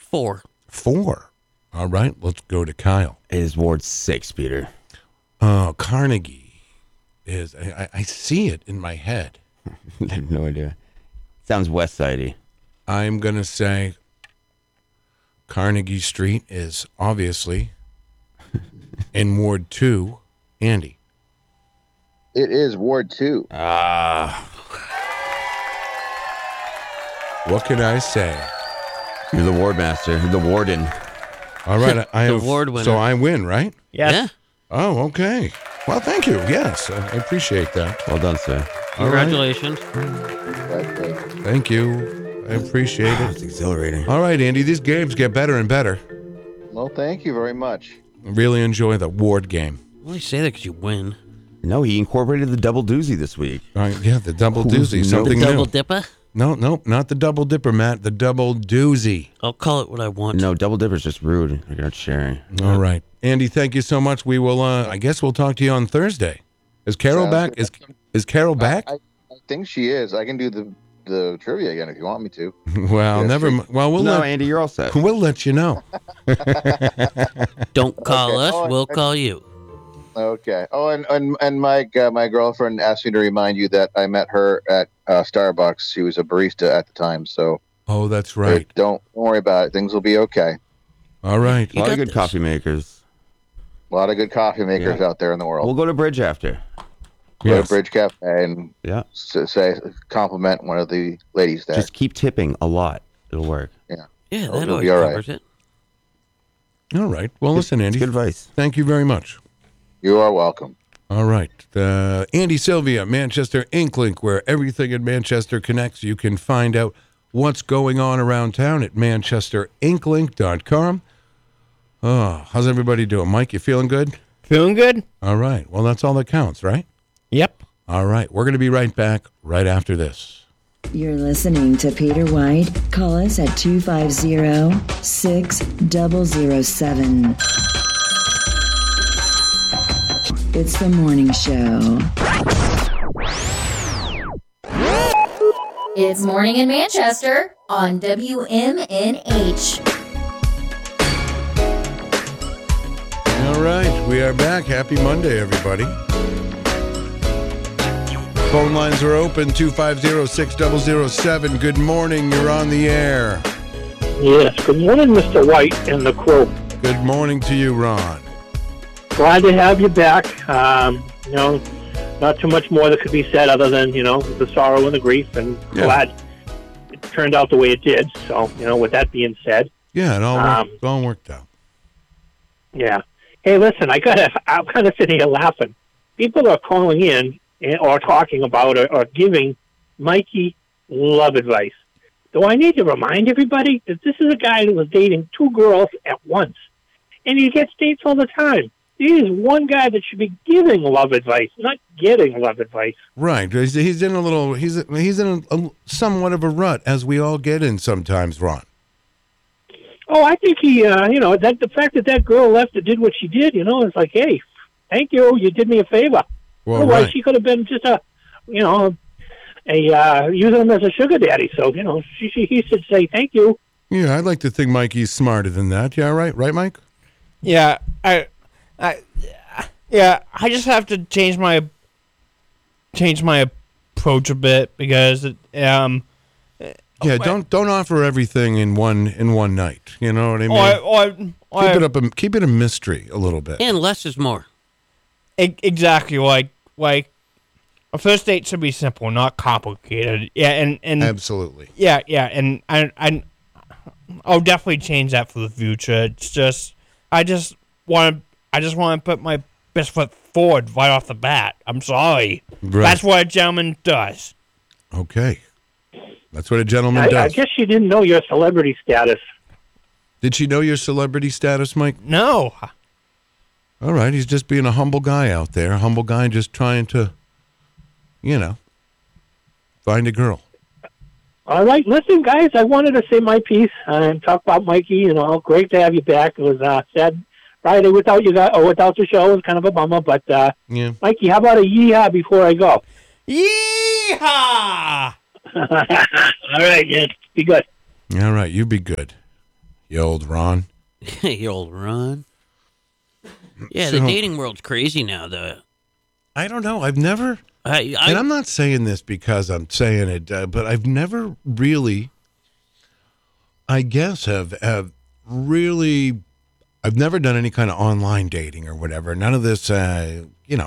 4. 4. All right, let's go to Kyle. It is Ward 6, Peter. Oh, Carnegie is. I see it in my head. I have no idea. Sounds West Sidey. I'm going to say Carnegie Street is obviously in Ward 2. Andy. It is Ward 2. What can I say? You're the ward master. You're the warden. All right, I The have, ward winner. so I win, right? Yes. Yeah. Oh, okay. Well, thank you. Yes, I appreciate that. Well done, sir. All right. Congratulations. That's great. Thank you. I appreciate It's it. exhilarating. All right, Andy, these games get better and better. Well, thank you very much. Really enjoy the ward game. Well, you say that because you win. No, he incorporated the double doozy this week. Yeah, the double Ooh, doozy, no. something The double new. dipper? No, not the double dipper, Matt. The double doozy. I'll call it what I want. No, double dipper's just rude. You're not sharing. All right, Andy, thank you so much. We will. I guess we'll talk to you on Thursday. Is Carol Sounds back? good. Is Carol back? I think she is. I can do the trivia again if you want me to. Well, Yes, never. she- Well, No, Andy, you're all set. we'll let you know. Don't call Okay. us, Oh, we'll call you. Okay. Oh, and Mike, my girlfriend asked me to remind you that I met her at Starbucks. She was a barista at the time, so Oh, that's right. don't worry about it. Things will be okay. All right. A lot got of good this. coffee makers. A lot of good coffee makers out there in the world. We'll go to Bridge after. Go Yes. to Bridge Cafe and Yeah. say compliment one of the ladies there. Just keep tipping a lot. It'll work. Yeah, Oh, that you'll always be all right. covers it. All right. Well, listen, It's Andy. good advice. Thank you very much. You are welcome. All right. Andy Sylvia, Manchester Inklink, where everything in Manchester connects. You can find out what's going on around town at manchesterinklink.com. Oh, how's everybody doing? Mike, you feeling good? Feeling good? All right. Well, that's all that counts, right? Yep. All right. We're going to be right back right after this. You're listening to Peter White. Call us at 250-6007. It's the morning show. It's Morning in Manchester on WMNH. All right. We are back. Happy Monday, everybody. Phone lines are open, 250-6007. Good morning. You're on the air. Yes, good morning, Mr. White and the crew. Good morning to you, Ron. Glad to have you back. Not too much more that could be said other than, the sorrow and the grief, and Yeah. glad it turned out the way it did. So, with that being said, Yeah, it all worked out. yeah. Hey, listen, I'm kind of sitting here laughing. People are calling in or talking about or giving Mikey love advice. Do I need to remind everybody that this is a guy that was dating 2 girls at once, and he gets dates all the time? He is one guy that should be giving love advice, not getting love advice. Right. He's in a little. He's in a somewhat of a rut, as we all get in sometimes, Ron. Oh, I think he, that the fact that girl left and did what she did, it's like, hey, thank you, you did me a favor. Well, Otherwise, right. she could have been just using him as a sugar daddy. So, he should say thank you. Yeah, I'd like to think Mikey's smarter than that. Yeah, right, Mike. Yeah, I just have to change my approach a bit because Yeah, don't offer everything in one night. You know what I mean? Keep it a mystery a little bit. And less is more. Exactly, like a first date should be simple, not complicated. Yeah, and Absolutely. yeah, and I'll definitely change that for the future. It's just I just want to put my best foot forward right off the bat. I'm sorry. Right. That's what a gentleman does. Okay. That's what a gentleman I does. guess she didn't know your celebrity status. Did she know your celebrity status, Mike? No. All right, he's just being a humble guy out there. A humble guy just trying to, find a girl. All right, listen, guys, I wanted to say my piece and talk about Mikey. Great to have you back. It was sad Friday without you guys, or without the show. It was kind of a bummer, but Yeah. Mikey, how about a yeehaw before I go? Yeehaw! All right, yeah, be good. All right, you be good. You old Ron. You old Ron. Yeah, So- the dating world's crazy now, though. I don't know. I've never, and I I'm not saying this because I'm saying it, but I've never really, I guess, have really, I've never done any kind of online dating or whatever. None of this, I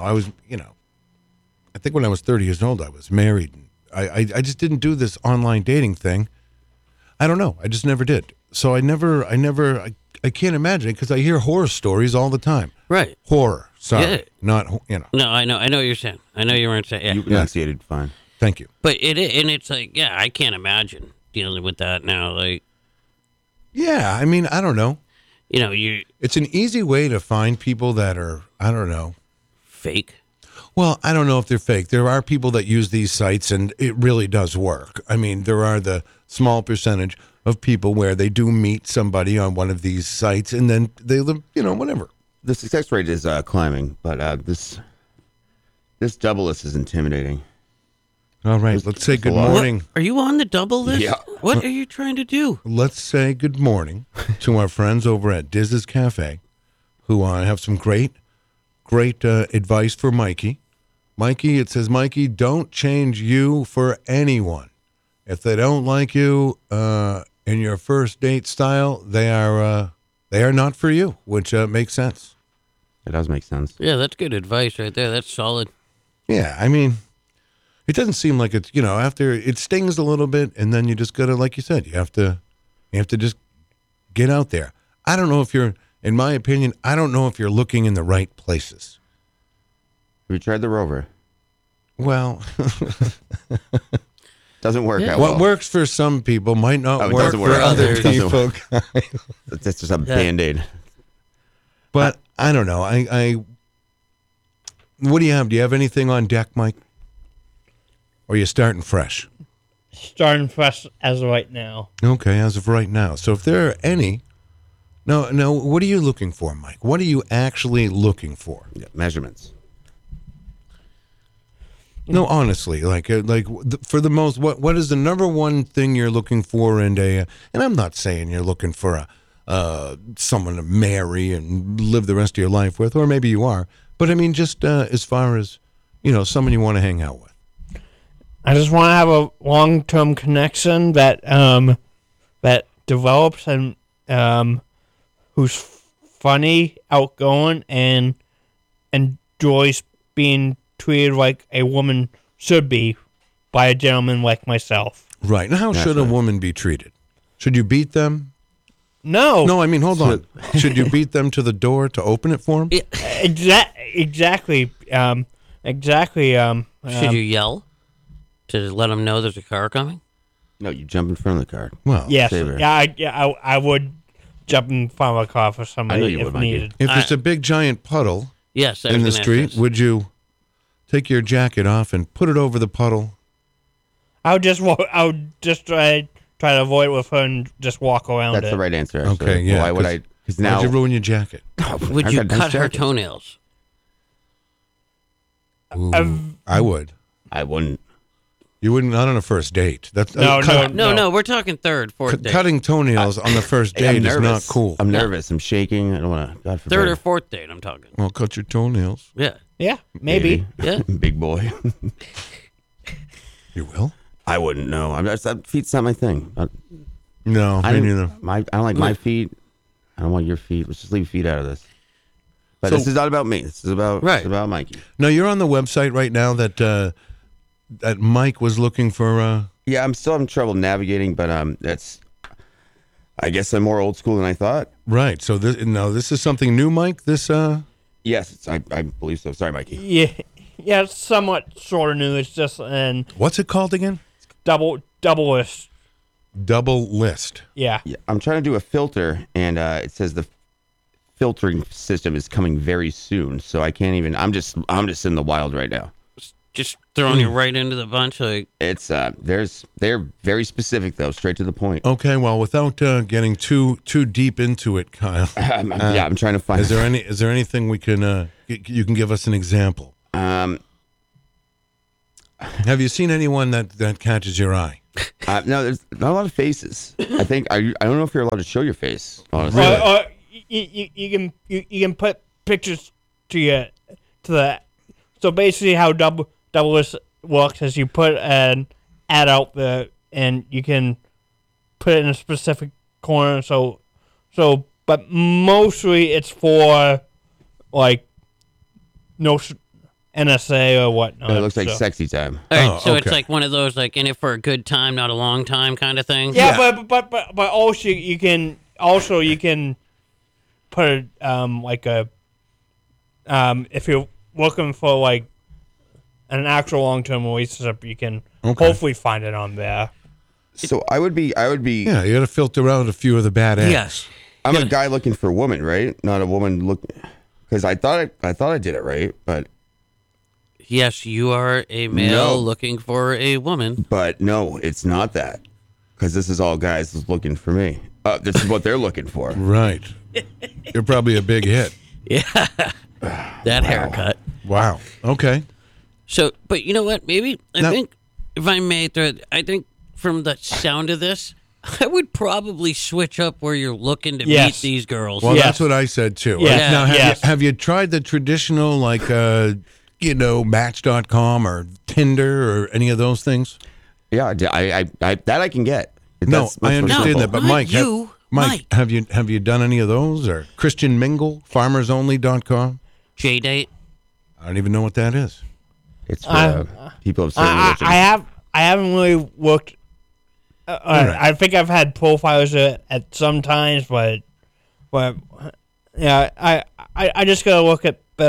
think when I was 30 years old, I was married. I just didn't do this online dating thing. I don't know. I just never did. So I can't imagine it because I hear horror stories all the time. right. Horror. Sorry. Yeah. Not, No, I know what you're saying. I know you weren't saying. Yeah. You enunciated fine. Thank you. But it's like, yeah, I can't imagine dealing with that now. Like, Yeah. I mean, I don't know. you It's an easy way to find people that are, I don't know. fake. Well, I don't know if they're fake. There are people that use these sites and it really does work. I mean, there are the small percentage of people where they do meet somebody on one of these sites and then they live, whatever. The success rate is climbing, but this double list is intimidating. All right. Let's say good a lot. morning. Are you on the double list? Yeah. What are you trying to do? Let's say good morning to our friends over at Diz's Cafe who have some great advice for Mikey. Mikey, it says, Mikey, don't change you for anyone. If they don't like you in your first date style, they are not for you, which makes sense. It does make sense. Yeah, that's good advice right there. That's solid. Yeah, I mean, it doesn't seem like it's, after it stings a little bit and then you just got to, like you said, you have to just get out there. I don't know if you're, in my opinion, I don't know if you're looking in the right places. Have you tried the Rover? Well, Doesn't work out what well. works for some people might not it work doesn't for work. other It doesn't people. That's just a Band-Aid. But I don't know. What do you have? Do you have anything on deck, Mike? Or are you starting fresh? Starting fresh as of right now. Okay, as of right now. So if there are any, no, what are you looking for, Mike? What are you actually looking for? Yeah, measurements. No, honestly, for the most, what is the number one thing you're looking for in a? And I'm not saying you're looking for someone to marry and live the rest of your life with, or maybe you are. But I mean, just as far as someone you want to hang out with. I just want to have a long-term connection that develops and who's funny, outgoing, and enjoys being treated like a woman should be by a gentleman like myself. Right. Now, how should a woman be treated? Should you beat them? No. No, I mean, hold on. Should you beat them to the door to open it for them? Exactly. Should you yell to let them know there's a car coming? No, you jump in front of the car. Well, Yes. Save her. I would jump in front of a car for I know somebody you if would, Mikey. needed. if there's a big giant puddle Yes. I was in the gonna ask street, this. would you take your jacket off and put it over the puddle? I would just try to avoid it with her and just walk around That's it. the right answer. Actually. Okay, yeah. Why would I? Because Why'd now you ruin your jacket? Would I've you got nice cut her jackets. toenails? Ooh, I would. I wouldn't. You wouldn't, not on a first date. That's No. No, we're talking third, fourth date. cutting toenails on the first Hey, I'm date is not nervous. cool. I'm nervous. I'm shaking. I don't want to. God forbid. Third or fourth date, I'm talking. Well, cut your toenails. Yeah. Yeah, maybe. Yeah. Big boy. You will? I wouldn't know. That feet's not my thing. No, I me didn't- neither. I don't like my feet. I don't want your feet. Let's just leave feet out of this. But So- this is not about me. This is about Right. It's about Mikey. No, you're on the website right now that Mike was looking for. Yeah, I'm still having trouble navigating, but that's. I guess I'm more old school than I thought. Right. So this is something new, Mike. This Yes, I believe so. Sorry, Mikey. Yeah, it's somewhat sort of new. It's just an what's it called again? double list. Double list. Yeah. Yeah, I'm trying to do a filter, and it says the filtering system is coming very soon. So I can't even. I'm just in the wild right now. Just throwing you right into the bunch. Like, It's they're very specific though, straight to the point. Okay. Well, without getting too deep into it, Kyle, I'm trying to find. is there anything we can you can give us an example? Have you seen anyone that catches your eye? No, there's not a lot of faces. I think I don't know if you're allowed to show your face. Honestly, Or you can put pictures to the. So basically, how Doublelist works is you put an ad out there, and you can put it in a specific corner. But mostly it's for like no NSA or whatnot. it looks like so. sexy time. All right, Oh, so it's okay. like one of those like in it for a good time, not a long time kind of thing. Yeah, but also you can put like a if you're looking for like an actual long-term relationship, you can hopefully find it on there. So I would be. Yeah, you got to filter out a few of the bad ads. Yes. I'm a guy looking for a woman, right? Not a woman look. Because I thought I did it right, but Yes, you are a male No. looking for a woman. no, it's not that. Because this is all guys looking for me. This is what they're looking for. Right. You're probably a big hit. Yeah. That haircut. Wow. Okay. So, but you know what? Maybe I No. think if I may throw, I think from the sound of this, I would probably switch up where you're looking to meet Yes. these girls. Well, Yes. that's what I said too. Yeah. Now, Yes. have you tried the traditional like Match.com or Tinder or any of those things? Yeah, I that I can get. No, That's I much more understand simple. that, but Not Mike, you, Mike, Mike. have you done any of those or Christian Mingle, FarmersOnly.com? J-date. I don't even know what that is. It's for people of certain religions. I haven't really looked. right. I think I've had profiles at some times, but yeah, I just gotta look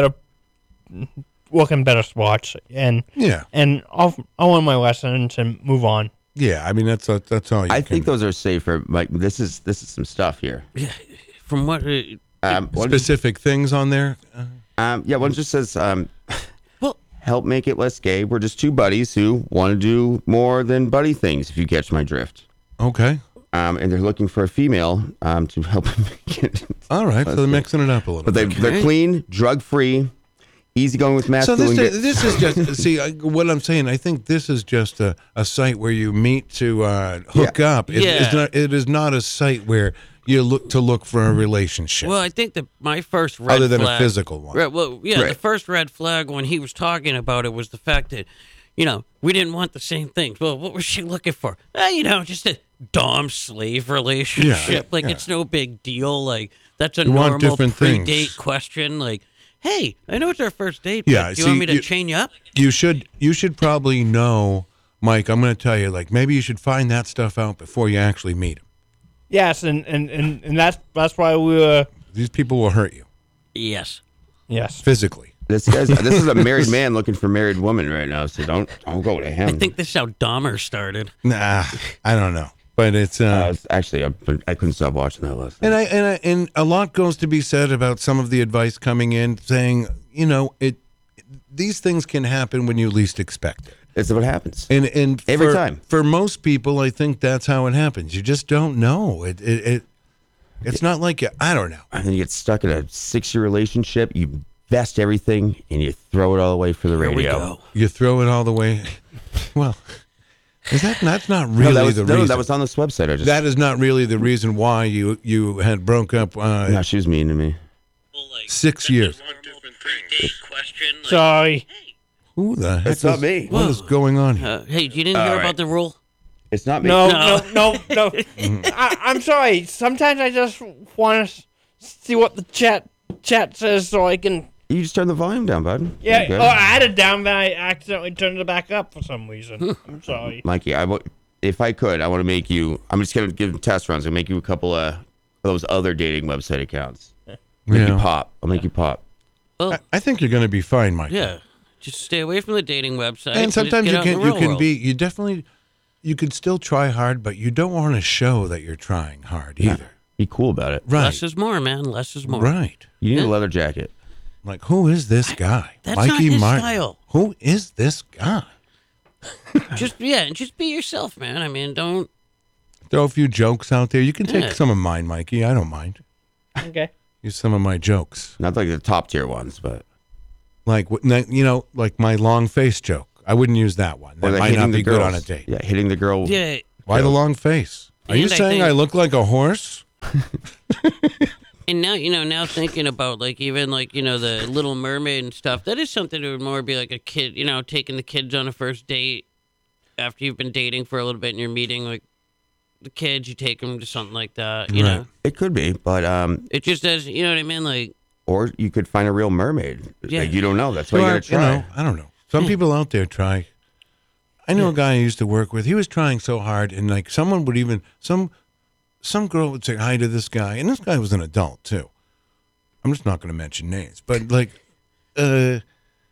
in better spots and Yeah, I'll learn my lessons and move on. yeah. I mean, that's all you I can. think those are safer. Like this is some stuff here. From what? One, specific things on there. one just says, Well- help make it less gay. We're just two buddies who want to do more than buddy things. If you catch my drift. Okay. And they're looking for a female to help them make it. All right. So they're mixing it up a little But bit. they're clean, drug free, easygoing with So masculine. this is just see what I'm saying. I think this is just a site where you meet to hook up. It is not a site where you look for a relationship. Well, I think that my first red Other than a flag, physical one. Right, well, yeah, the Right. first red flag when he was talking about it was the fact that, we didn't want the same things. Well, what was she looking for? Just a dom-slave relationship. Yeah. It's no big deal. Like, that's a You want normal different pre-date things. question. Like, hey, I know it's our first date, but Yeah, do you want see, me to chain you up? You should probably know, Mike. I'm going to tell you, like maybe you should find that stuff out before you actually meet him. Yes, and that's why we were. These people will hurt you Yes. Yes. physically. This is a married man looking for a married woman right now. So don't go to him. I think this is how Dahmer started. Nah, I don't know, but it's Actually, I couldn't stop watching that last night. and a lot goes to be said about some of the advice coming in, saying these things can happen when you least expect it. It's what happens. And Every time. For most people, I think that's how it happens. You just don't know. It's not like I don't know. And then you get stuck in a 6-year relationship. You vest everything and you throw it all away for the Here we radio. go. You throw it all the way. Well, that's not No, really that was, the no, reason. that was on this website. I just That is not really the reason why you had broke up no, she was mean to me. 6 years. Question. Sorry. Who the heck It's not is, me. What is going on here? Hey, you didn't hear All about right. the rule? It's not me. No. I'm sorry. Sometimes I just want to see what the chat says so I can. You just turn the volume down, bud. Yeah. Okay. Oh, I had it down, but I accidentally turned it back up for some reason. I'm sorry. Mikey, if I could, I want to make you. I'm just gonna give test runs. I'll make you a couple of those other dating website accounts. Make you Yeah. pop. I'll make you pop. Well, I think you're going to be fine, Mike. yeah. Just stay away from the dating website. And just sometimes get you out in can the you real can world. be you definitely you could still try hard, but you don't want to show that you're trying hard either. Be cool about it. Right. Less is more, man. Less is more. Right. You need Yeah. a leather jacket. Like, who is this guy? That's Mikey not his Martin. style. Who is this guy? Just be yourself, man. I mean, don't. Throw a few jokes out there. You can take Yeah. some of mine, Mikey. I don't mind. Okay. Use some of my jokes. Not like the top tier ones, but Like like my long face joke. I wouldn't use that one. Or That the might hitting not the be good girls. on a date. Yeah, hitting the girl. Yeah. Why the long face? Are you And I saying think- I look like a horse? And now, now thinking about like even like, the Little Mermaid and stuff, that is something that would more be like a kid, taking the kids on a first date after you've been dating for a little bit and you're meeting like the kids, you take them to something like that, you Right. know? It could be, but It just does, you know what I mean? Like, or you could find a real mermaid. Yeah. Like, you don't know. That's why you Well, gotta try. I don't know. Some people out there try. I know a guy I used to work with. He was trying so hard, and like someone would even some girl would say hi to this guy, and this guy was an adult too. I'm just not going to mention names, but like, the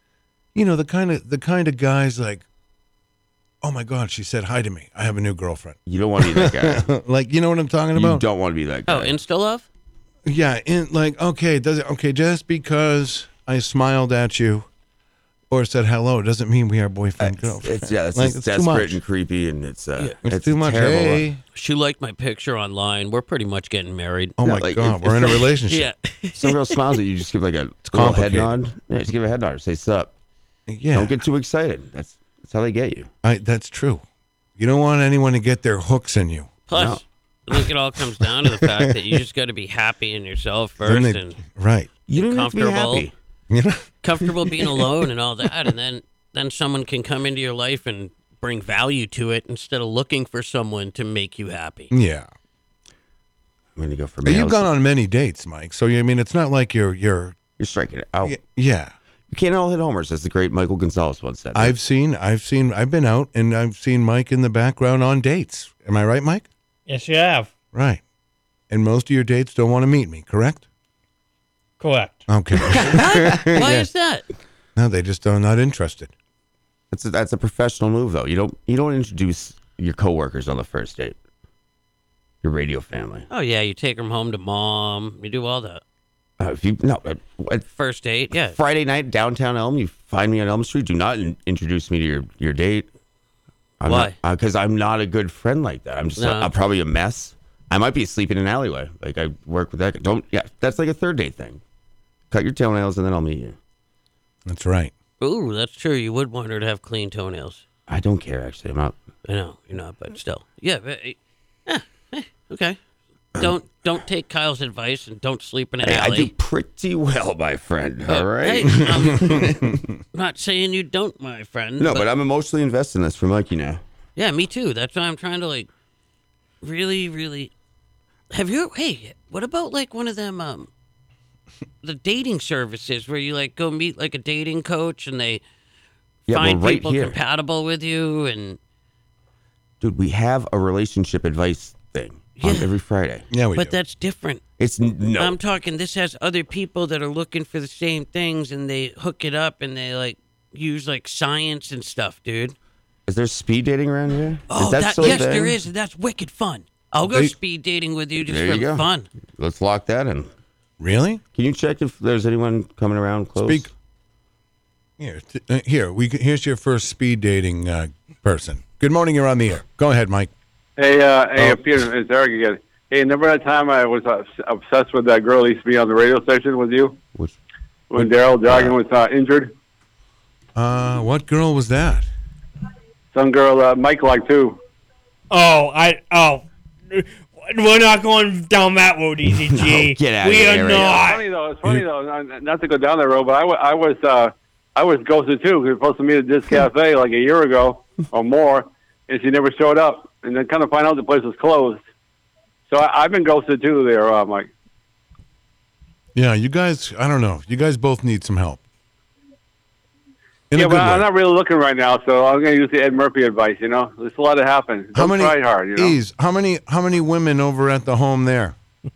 kind of guys like, oh my God, she said hi to me. I have a new girlfriend. You don't want to be that guy. Like, you know what I'm talking You about? don't want to be that guy. oh, Insta love? Yeah, okay, just because I smiled at you or said hello doesn't mean we are boyfriend girlfriend. It's just it's too desperate much. and creepy, and it's It's too much. terrible. Hey, She liked my picture online. We're pretty much getting married. oh No, my like, God, if- we're in a if- relationship. Yeah. Some girl smiles at you, just give like a little head complicated. nod. Yeah, just give a head nod. Say sup. Yeah, Don't get too excited. That's how they get you. That's true. You don't want anyone to get their hooks in you. Plus, I think it all comes down to the fact that you just got to be happy in yourself Then first they- and right. You don't have to be comfortable. happy. You know? comfortable being alone and all that, and then someone can come into your life and bring value to it instead of looking for someone to make you happy. Yeah. I'm gonna go for But you've males. gone on many dates, Mike. So I mean, it's not like you're. You're striking it out. Yeah. You can't all hit homers, as the great Michael Gonzalez once said. I've been out and I've seen Mike in the background on dates. Am I right, Mike? Yes, you have. Right. And most of your dates don't want to meet me, correct? Correct. Okay. Why is that? No, they just are not interested. That's a professional move, though. You don't introduce your coworkers on the first date. Your radio family. Oh yeah, you take them home to mom. You do all that. If you no, at First date, yeah. Friday night downtown Elm, you find me on Elm Street. Do not introduce me to your date. Why? Because I'm not a good friend like that. I'm just No. I'm probably a mess. I might be asleep in an alleyway. Like I work with that. That's like a third date thing. Cut your toenails and then I'll meet you. That's right. Ooh, that's true. You would want her to have clean toenails. I don't care actually. I'm not. I know you're not, but still, yeah. Okay. Don't take Kyle's advice and don't sleep in an Hey, I do alley. pretty well, my friend. All right. Hey, I'm not saying you don't, my friend. No, but I'm emotionally invested in this for Mikey now. Yeah, me too. That's why I'm trying to like really, really. Have you? Hey, what about like one of them the dating services where you like go meet like a dating coach and they Yeah, find well, right people here. compatible with you and Dude, we have a relationship advice thing on Yeah. every Friday. Yeah, we but do. that's different. It's no. I'm talking. This has other people that are looking for the same things and they hook it up and they like use like science and stuff, dude. Is there speed dating around here? Oh, is that still a yes, thing? there is. And that's wicked fun. I'll go They- speed dating with you just There for you go. fun. Let's lock that in. Really? Can you check if there's anyone coming around close? Speak. Here's your first speed dating person. Good morning. You're on the air. Go ahead, Mike. Hey, Oh. Peter, it's Eric again. Hey, remember that time I was obsessed with that girl who used to be on the radio station with you Which, when Daryl Jogging was injured? What girl was that? Some girl Mike liked too. We're not going down that road, Easy G. get out of we here, are Eric. not. It's funny though, not to go down that road, but I was ghosted too. We were supposed to meet at this cafe like a year ago or more, and she never showed up. And then kind of find out the place was closed. So I've been ghosted too there, Mike. Yeah, you guys. I don't know. You guys both need some help. In Yeah, a but good I'm way. not really looking right now, so I'm going to use the Ed Murphy advice. You know, there's a lot that happens. How Don't many? try hard. You know. Ease. How many women over at the home there?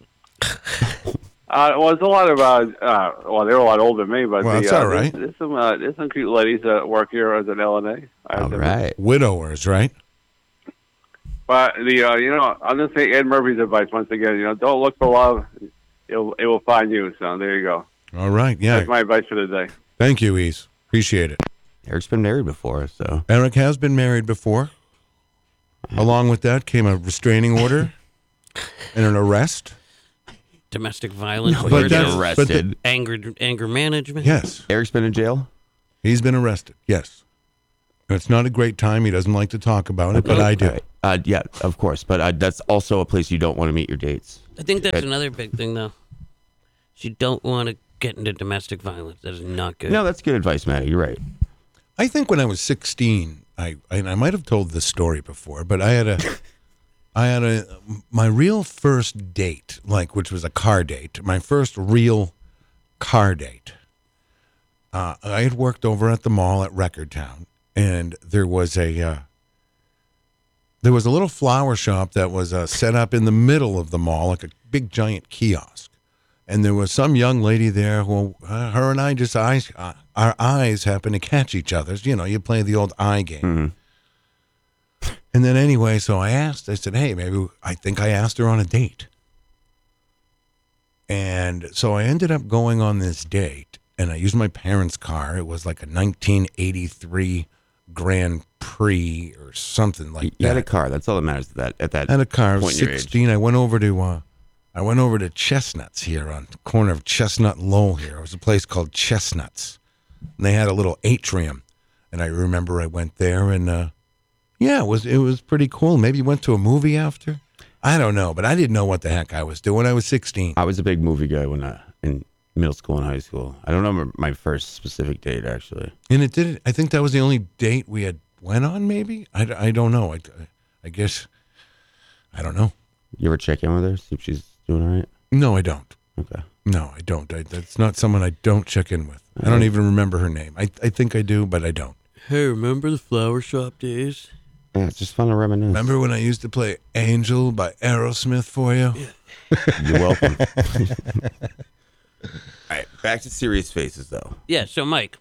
Well, it's a lot of well, they're a lot older than me, but Well, that's all right. There's some cute ladies that work here as an LNA. all right. Widowers, right? But I'm just saying Ed Murphy's advice once again. You know, don't look for love; it will find you. So there you go. All right. Yeah. That's my advice for the day. Thank you, Ease. Appreciate it. Eric's been married before, so Eric has been married before. Along with that came a restraining order and an arrest. Domestic violence, No, but you're that's- arrested. anger management. Yes, Eric's been in jail. he's been arrested. Yes. It's not a great time. He doesn't like to talk about it, but I do. Yeah, of course. But that's also a place you don't want to meet your dates. I think that's another big thing, though. You don't want to get into domestic violence. That is not good. No, that's good advice, Matty. You're right. I think when I was 16, I might have told this story before, but I had my real first date, like, which was a car date, my first real car date. I had worked over at the mall at Record Town, and there was a little flower shop that was set up in the middle of the mall, like a big giant kiosk. And there was some young lady there who, her and I just our eyes happened to catch each other's. You know, you play the old eye game. Mm-hmm. And then anyway, so I said, hey, I think I asked her on a date. And so I ended up going on this date, and I used my parents' car. It was like a 1983 Grand Prix or something like that. You had a car. That's all that matters at that I had a car. I point was in your age. 16. I went over to Chestnuts here on the corner of Chestnut and Lowell here. It was a place called Chestnuts. And they had a little atrium. And I remember I went there, and it was pretty cool. Maybe went to a movie after. I don't know, but I didn't know what the heck I was doing. I was 16. I was a big movie guy when in middle school and high school. I don't remember my first specific date, actually. And I think that was the only date we had went on, maybe? I don't know. I guess, I don't know. You ever check in with her, see if she's doing all right? No, I don't. Okay. No, I don't. That's not someone I don't check in with. I don't even remember her name. I think I do, but I don't. Hey, remember the flower shop days? Yeah, it's just fun to reminisce. Remember when I used to play Angel by Aerosmith for you? Yeah. You're welcome. All right, back to serious faces, though. Yeah, so Mike.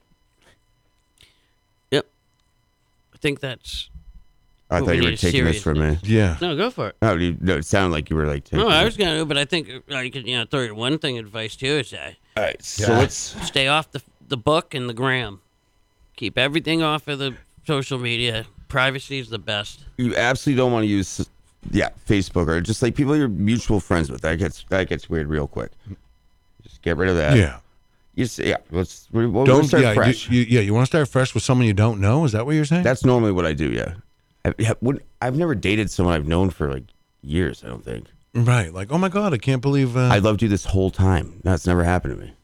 Yep. I think that's... I thought you were taking this from me. Yeah. No, go for it. Oh, it sounded like you were like taking No, I it. was going to, but I think I could, throw you one thing advice too is that All right, so let's... stay off the book and the gram. Keep everything off of the social media. Privacy is the best. You absolutely don't want to use, Facebook or just like people you're mutual friends with. That gets weird real quick. Just get rid of that. Yeah. We'll start fresh. You want to start fresh with someone you don't know? Is that what you're saying? That's normally what I do, yeah. I've never dated someone I've known for like years, I don't think. Right. Like, oh my God, I can't believe... I loved you this whole time. That's never happened to me.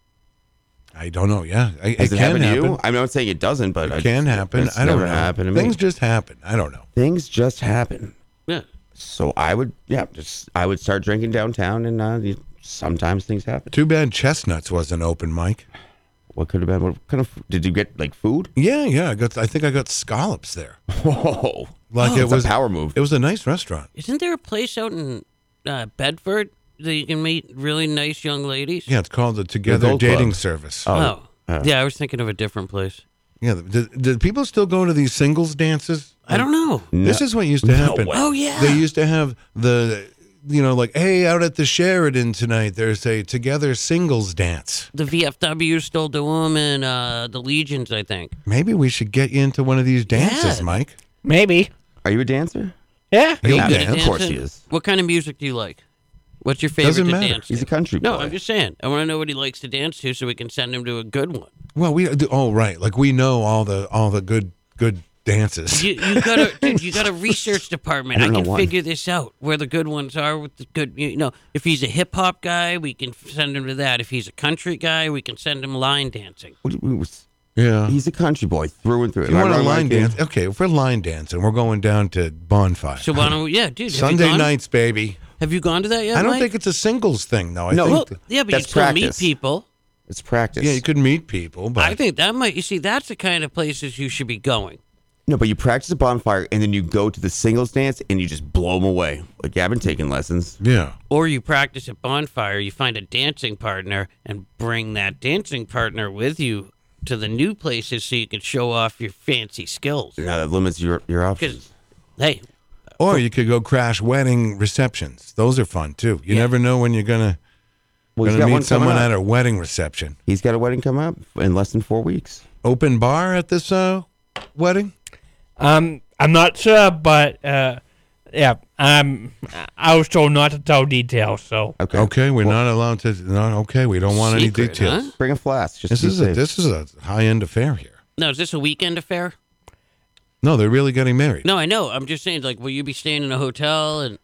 I don't know, yeah. Has it happened to you? I'm not saying it doesn't, but... It can happen. I don't know. Happened to me. Things just happen. I don't know. Things just happen. Yeah. So I would start drinking downtown, and sometimes things happen. Too bad Chestnuts wasn't open, Mike. What could have been? What kind of? Did you get like food? Yeah. I think I got scallops there. Whoa! Like it was a power move. It was a nice restaurant. Isn't there a place out in Bedford that you can meet really nice young ladies? Yeah, it's called the Together Gold Dating Club. Service. Oh. Yeah, I was thinking of a different place. Yeah, did people still go to these singles dances? I don't know. This is what used to happen. Oh, yeah. They used to have like, hey, out at the Sheridan tonight, there's a Together singles dance. The VFW still do them, and the Legions, I think. Maybe we should get you into one of these dances, Yeah. Mike. Maybe. Are you a dancer? Yeah. He'll Good at dance. Of course dancing? he is. What kind of music do you like? What's your favorite Doesn't to matter. dance to? He's a country boy. No, I'm just saying. I want to know what he likes to dance to so we can send him to a good one. Well, we do. Oh, right. Like we know all the good dances. You got a research department. I I don't can know why. figure this out where the good ones are with the good. If he's a hip hop guy, we can send him to that. If he's a country guy, we can send him line dancing. Yeah. He's a country boy through and through. You Am I want to wrong, line Mikey? dance? Okay, if we're line dancing, we're going down to Bonfire. So why don't we? Yeah, dude. Sunday nights, baby. Have you gone to that yet? I don't Mike? think it's a singles thing, though. No. Well, think yeah, but That's you still practice. meet people. It's practice. yeah, you could meet people, but I think that might. You see, that's the kind of places you should be going. No, but you practice a bonfire and then you go to the singles dance and you just blow them away. Like, I've been taking lessons. yeah. Or you practice at bonfire. You find a dancing partner and bring that dancing partner with you to the new places so you can show off your fancy skills. Now that limits your options. Because, hey, Or you could go crash wedding receptions. Those are fun too. You Yeah. never know when you're gonna Well, he's got meet one coming someone up. at a wedding reception. He's got a wedding coming up in less than 4 weeks. Open bar at this wedding? I'm not sure, but yeah, I was told not to tell details. So Okay. Okay, we're not allowed to. No, okay, we don't want secret, any details. huh? Bring a flask. Just This to be is safe. this is a high end affair here. Now, is this a weekend affair? No, they're really getting married. No, I know. I'm just saying, like, will you be staying in a hotel and?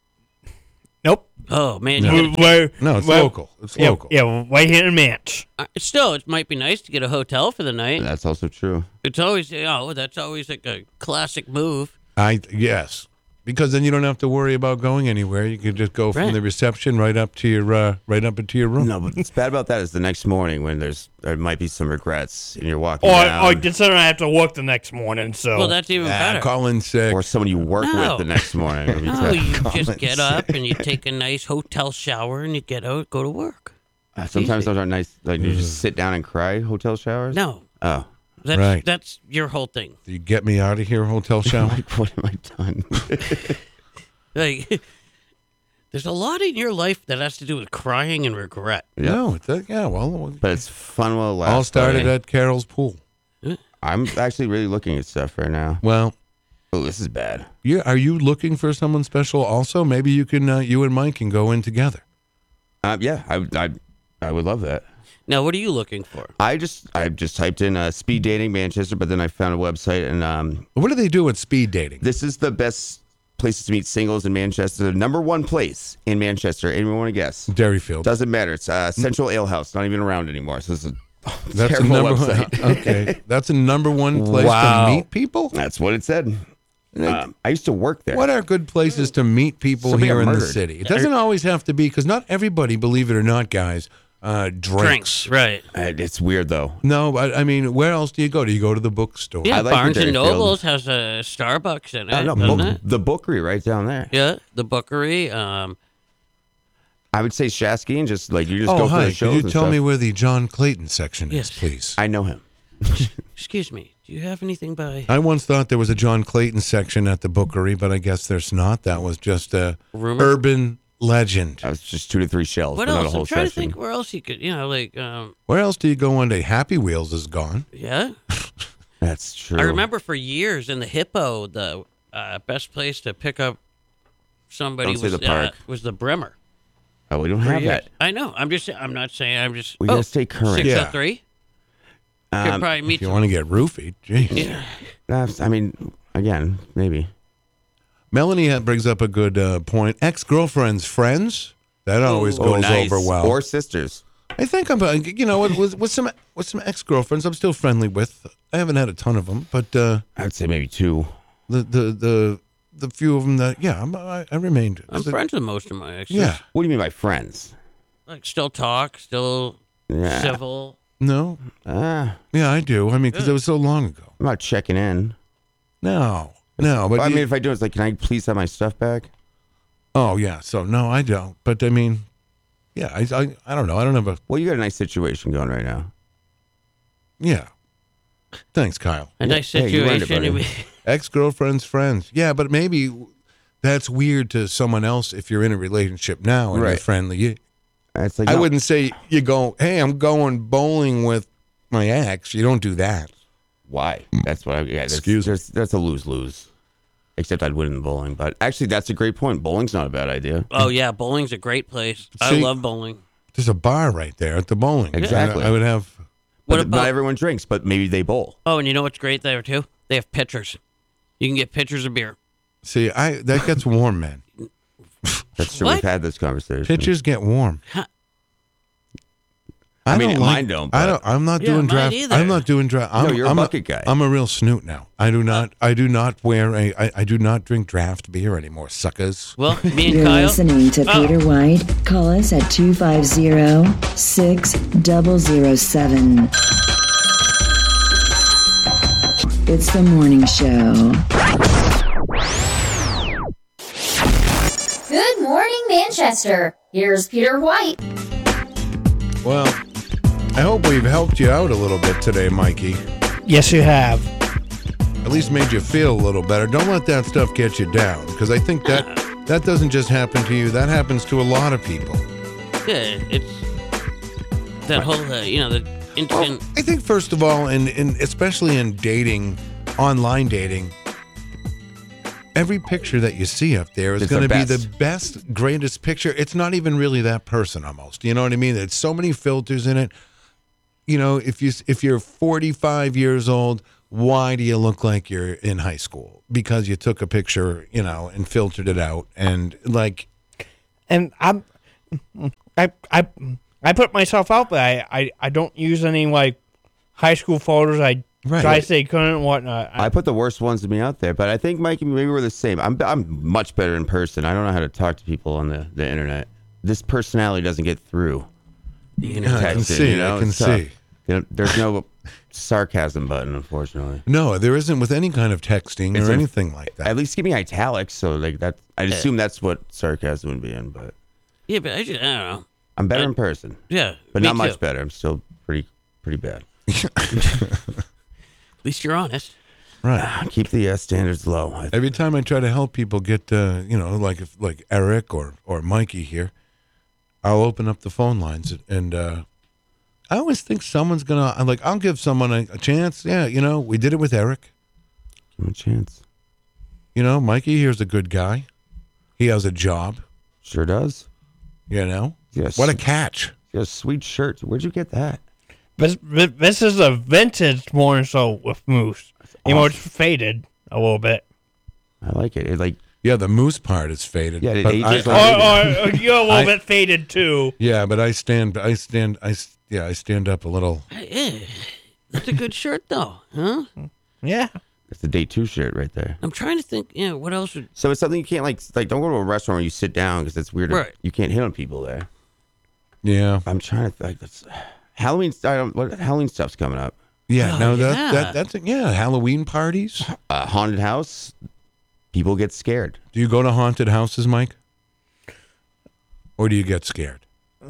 Nope. Oh man, No. you No, it's Well, local. It's Yeah, local. yeah, right here in Manch. still, it might be nice to get a hotel for the night. That's also true. It's always, that's always like a classic move. Yes, because then you don't have to worry about going anywhere. You can just go from Right. the reception right up to your into your room. No, but what's bad about that is the next morning when there might be some regrets and you're walking Or down, considering I have to work the next morning, so. Well, that's even better. Call in sick. or someone you work No. with the next morning. It'll be No, tough. you Call just in get sick. up and you take a nice hotel shower and you get out, go to work. Sometimes easy. those aren't nice. Like you just sit down and cry. Hotel showers. No, Oh, that's Right. your whole thing. You get me out of here, hotel shower. like what am I done? Like, there's a lot in your life that has to do with crying and regret. Yeah. No, well, But it's fun while it lasts. all started buddy. at Carol's pool. I'm actually really looking at stuff right now. Well, Oh, this is bad. are you looking for someone special also? Maybe you can, you and Mike can go in together. Yeah, I would love that. Now, what are you looking for? I just typed in speed dating Manchester, but then I found a website, and What do they do with speed dating? this is the best places to meet singles in Manchester. The number one place in Manchester. Anyone want to guess? Dairyfield. Doesn't matter. It's Central Ale House, not even around anymore. So it's a That's a terrible number website. one. Okay, that's a number one place Wow. to meet people. That's what it said. I used to work there. What are good places to meet people Somebody here got in the murdered. city? It doesn't always have to be, because not everybody, believe it or not, guys, drinks. Right. It's weird though. No, but I mean, where else do you go? Do you go to the bookstore? Yeah, I like Barnes the and Dairyfield. Nobles has a Starbucks in it, No, doesn't it? the bookery right down there. Yeah, the Bookery. I would say Shasky and just like you just Oh, go for hi. the Could shows you and tell stuff. me where the John Clayton section Yes. is, please? I know him. Excuse me. Do you have anything by I once thought there was a John Clayton section at the Bookery, but I guess there's not. That was just a Rumor? urban legend. I was just 2 to 3 shelves, What but not a else? whole I'm trying section. to think where else you could, like, Where else do you go one day? Happy Wheels is gone. yeah. That's true. I remember for years in the Hippo, the best place to pick up somebody Don't say was the park. was the Bremer. Oh, we don't For have years. that. I know. I'm not saying. I'm just. We gotta stay current. 603. Could probably meet If you some- want to get roofied, geez. Yeah. I mean, again, maybe. Melanie brings up a good point. Ex-girlfriends, friends. That always goes over well. Or sisters. I think I'm, with some ex-girlfriends, I'm still friendly with. I haven't had a ton of them, but I'd say maybe 2. the few of them that, I remained. I'm friends with most of my exes. Yeah, What do you mean by friends? Like, still talk, still Yeah. civil. no, Yeah, I do. I mean, because it was so long ago. I'm not checking in. No, but I mean, if I do, it's like, can I please have my stuff back? oh yeah. So no, I don't. But I mean, yeah, I don't know. I don't have a Well, you got a nice situation going right now. yeah. Thanks, Kyle. A nice Hey, you earned it, situation. buddy. Ex-girlfriends, friends. Yeah, but maybe that's weird to someone else if you're in a relationship now and you're Right. friendly. It's like I no, wouldn't say you go, hey, I'm going bowling with my ex. You don't do that. Why? That's what I. Yeah, Excuse me. that's a lose-lose. Except I'd win in bowling, but actually, that's a great point. Bowling's not a bad idea. Oh yeah, bowling's a great place. I See- love bowling. There's a bar right there at the bowling. Exactly. I would have. What But not about? everyone drinks, but maybe they bowl. Oh, and you know what's great there too? They have pitchers. You can get pitchers of beer. See, that gets warm, man. That's true. What? We've had this conversation. Pitchers get warm. Huh. I mean, don't mine don't, I but- don't. I'm not Yeah, doing mine draft. either. I'm not doing draft. No, you're a bucket guy. I'm a real snoot now. I do not wear I do not drink draft beer anymore, suckers. Well, me and You're Kyle. listening to Oh. Peter White. Call us at 250-6007. It's the morning show. Good morning, Manchester. Here's Peter White. Well, I hope we've helped you out a little bit today, Mikey. Yes, you have. At least made you feel a little better. Don't let that stuff get you down, because I think that doesn't just happen to you. That happens to a lot of people. Yeah, it's that whole the instant. I think first of all, and especially in dating, online dating, every picture that you see up there is It's going to the be the best. best, greatest picture. It's not even really that person almost. You know what I mean? There's so many filters in it. You know, if you're 45 years old, why do you look like you're in high school? Because you took a picture, and filtered it out, and like, And I put myself out there. I don't use any like high school photos. I try to stay current and whatnot. I put the worst ones of me out there, but I think Mikey, maybe we're the same. I'm much better in person. I don't know how to talk to people on the internet. This personality doesn't get through. I can see. I can see. There's no sarcasm button, unfortunately. No, there isn't with any kind of texting or anything like that. At least give me italics, so like that. I assume that's what sarcasm would be in, but Yeah, but I don't know. I'm better in person. Yeah, but me not much too. better. I'm still pretty bad. At least you're honest. Right. Keep the standards low. Every time I try to help people get, like Eric or Mikey here, I'll open up the phone lines and I always think someone's gonna I'll give someone a chance. Yeah, we did it with Eric. Give him a chance. Mikey here's a good guy. He has a job. Sure does. Yes. What a catch. He has a sweet shirt. Where'd you get that? This is a vintage more so with Moose. It's faded a little bit. I like it. Yeah, the moose part is faded. Yeah, it but ages or you're a little bit faded too. Yeah, but I stand up a little. That's a good shirt, though, huh? Yeah. It's the day 2 shirt right there. I'm trying to think. What else would? So it's something you can't like. Don't go to a restaurant where you sit down because it's weird. Right. You can't hit on people there. Yeah. I'm trying to think. Halloween. What Halloween stuff's coming up? Yeah. Oh, That's Halloween parties. Haunted house. People get scared. Do you go to haunted houses, Mike? Or do you get scared?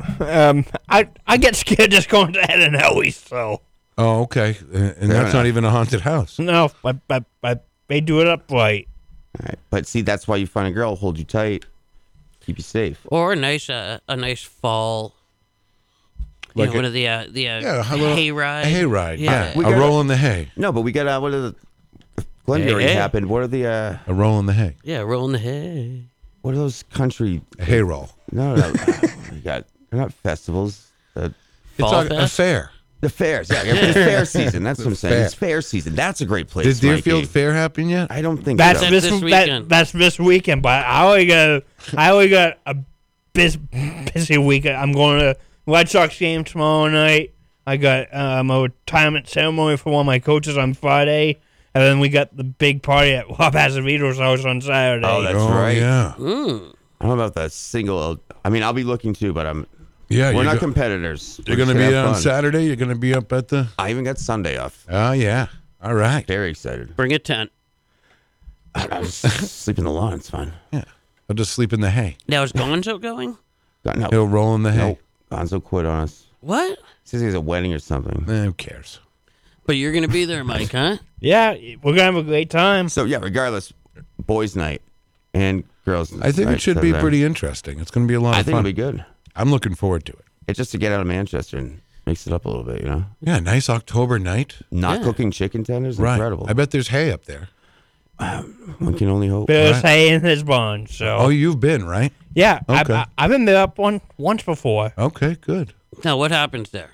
I get scared just going to Ed and Ellie's, so. Oh, okay. And that's not even a haunted house. No, but they do it up right. All right. But see, that's why you find a girl hold you tight, keep you safe. Or a nice fall. Like what are the hay ride? A hay ride. Yeah. We A got roll in the hay. No, but we got what are the Glengarry Hey. happened. What are the A roll in the hay. Yeah, roll in the hay. what are those country? A hay roll. No. We got. They're not festivals. It's Fall a fest? fair. The fairs. Yeah, it's fair season. That's what I'm saying. fair. It's fair season. That's a great place. Did Deerfield Mikey. Fair happen yet? I don't think That's so. this weekend. that's this weekend, but I only got a busy weekend. I'm going to Red Sox game tomorrow night. I got a retirement ceremony for one of my coaches on Friday, and then we got the big party at Rob Azavito's house on Saturday. Oh, that's right. Yeah. I don't know about that single. I mean, I'll be looking too, but Yeah. we're not competitors. You're We're going to just be have on fun. Saturday? You're going to be up at the... I even got Sunday off. Oh, yeah. All right. Very excited. Bring a tent. I'll just sleep in the lawn. It's fine. Yeah. I'll just sleep in the hay. Now is Gonzo going? No, He'll roll in the hay. no. Gonzo quit on us. What? Says he has a wedding or something. Who cares? But you're gonna be there, Mike, huh? Yeah, we're gonna have a great time. So yeah, regardless, boys' night and girls' night. I think it should be pretty interesting. It's going to be a lot I of think fun. it'll be good. I'm looking forward to it. It's just to get out of Manchester and mix it up a little bit, Yeah, nice October night. Not cooking chicken tenders, Right. incredible. I bet there's hay up there. One can only hope. There's Right. hay in his barn, so Oh, you've been, right? yeah, Okay. I've been there up once before. Okay, good. Now what happens there?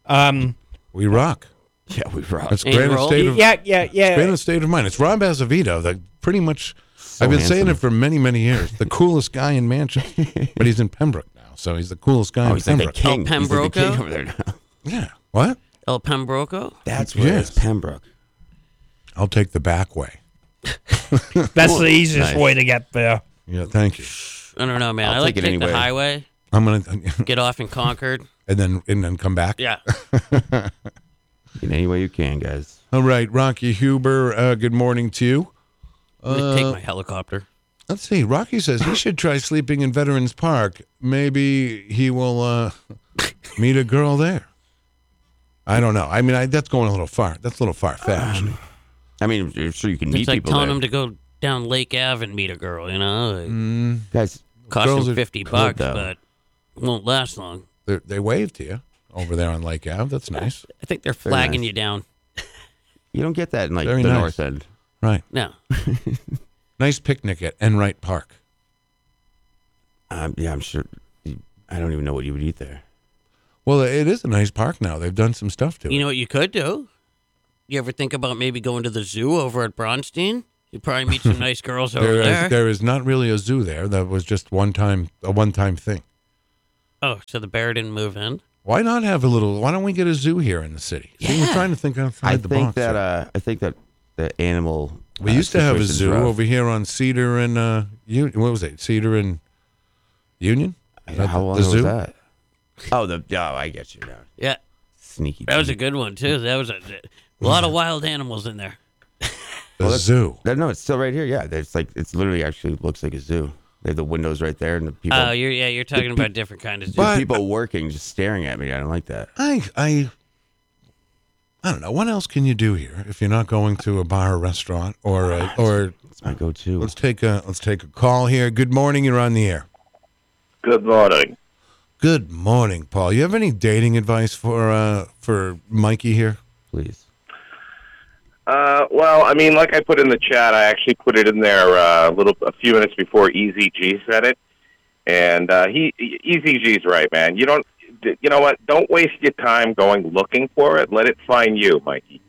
We rock. Yeah, we rock. It's And great roll? state of Yeah. great state of mind. It's Rob Azavito, the pretty much. I've been saying it for many, many years. The coolest guy in Manchester, but he's in Pembroke now, so he's the coolest guy in He's like the Pembroke. king. He's like the Pembroke? king over there now. Yeah. What? El Pembroco? That's where Yes. it's Pembroke. I'll take the back way. That's the easiest Nice. way to get there. Yeah, thank you. I don't know, man. I'll I like take to it take the anyway. highway, I'm gonna get off in Concord. and then come back. Yeah. In any way you can, guys. All right, Rocky Huber. Good morning to you. I'm gonna take my helicopter. Let's see. Rocky says he should try sleeping in Veterans Park. Maybe he will meet a girl there. I don't know. I mean, that's going a little far. That's a little far fetched. I mean, I'm sure you can meet It's like people telling there. him to go down Lake Ave and meet a girl, you know? Like, Guys, cost girls him are $50, good, though. but won't last long. They wave to you over there on Lake Ave. That's nice. I think they're flagging nice. you down. you don't get that in like Very the nice. North End. Right. No. Nice picnic at Enright Park. Yeah, I'm sure. I don't even know what you would eat there. Well, it is a nice park now. They've done some stuff to it. You know what you could do? You ever think about maybe going to the zoo over at Bronstein? You probably meet some nice girls over there. There is not really a zoo there. That was just a one-time thing. Oh, so the bear didn't move in? Why not have a little? Why don't we get a zoo here in the city? See, we're trying to think outside the box. I think that the animal. We used to have a situation's zoo rough. over here on Cedar and what was it? Cedar and Union? Is that How long the was zoo? that? Oh, I get you now. Yeah. Sneaky. That was a good one, too. That was a lot of wild animals in there. The zoo. No, it's still right here. Yeah, it's literally actually looks like a zoo. They have the windows right there, and the people. Oh, you're talking about a different kind of zoo. The people working just staring at me. I don't like that. I don't know. What else can you do here if you're not going to a bar or restaurant or It's my go-to. let's take a call here. Good morning. You're on the air. Good morning. Good morning, Paul. You have any dating advice for Mikey here? Please. Well, I mean, like I put in the chat, I actually put it in there a few minutes before Easy G said it, and Easy G's right, man. You know what? Don't waste your time going looking for it. Let it find you, Mikey.